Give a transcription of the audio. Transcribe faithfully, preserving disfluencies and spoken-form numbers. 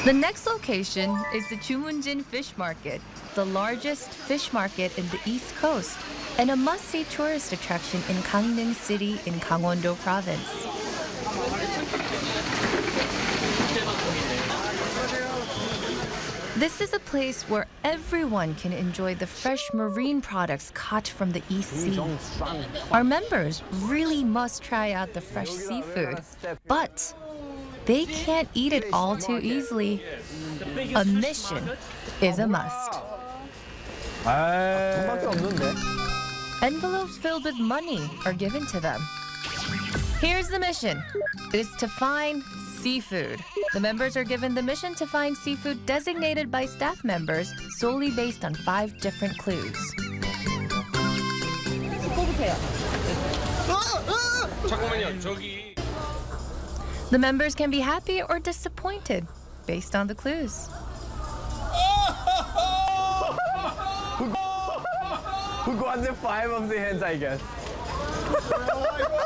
The next location is the Jumunjin Fish Market, the largest fish market in the East Coast, and a must-see tourist attraction in Gangneung City in Gangwon-do Province. This is a place where everyone can enjoy the fresh marine products caught from the East Sea. Our members really must try out the fresh seafood, but they can't eat it all too easily. A mission is a must. Envelopes filled with money are given to them. Here's the mission. It's to find seafood. The members are given the mission to find seafood designated by staff members solely based on five different clues. The members can be happy or disappointed based on the clues. Who got the five of the hands, I guess?